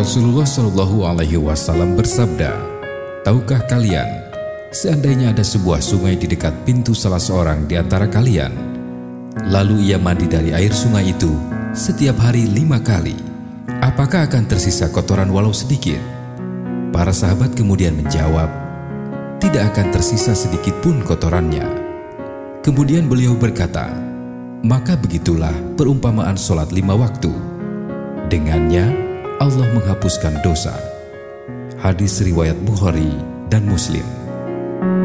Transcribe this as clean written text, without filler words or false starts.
Rasulullah Shallallahu Alaihi Wasallam bersabda, "Tahukah kalian, seandainya ada sebuah sungai di dekat pintu salah seorang di antara kalian, lalu ia mandi dari air sungai itu setiap hari 5 kali, apakah akan tersisa kotoran walau sedikit?" Para sahabat kemudian menjawab, "Tidak akan tersisa sedikit pun kotorannya." Kemudian beliau berkata, "Maka begitulah perumpamaan sholat 5 waktu. Dengannya Allah menghapuskan dosa." Hadis riwayat Bukhari dan Muslim.